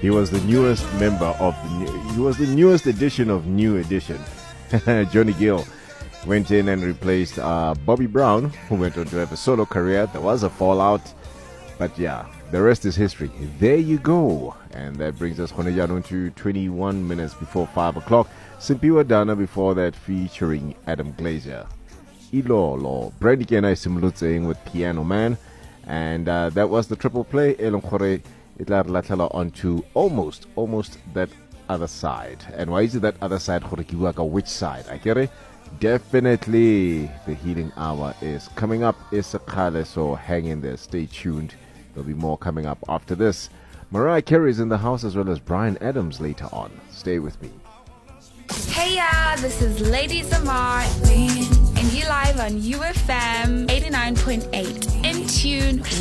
He was the newest member of he was the newest edition of New Edition. Johnny Gill went in and replaced Bobby Brown, who went on to have a solo career. There was a fallout, but yeah, the rest is history. There you go. And that brings us to 21 minutes before 5 o'clock. Simpiwa Dana before that, featuring Adam Glazer. Ilolo, Brandy Kena Simulutsing with Piano Man. And that was the triple play. Elon Kore Itlar Latala onto almost that other side. And why is it that other side? Which side? I get it. Definitely the healing hour is coming up. Isakale, so hang in there, stay tuned. There'll be more coming up after this. Mariah Carey is in the house, as well as Bryan Adams later on. Stay with me. Hey this is Lady Zamar, and you live on UFM 89.8. In tune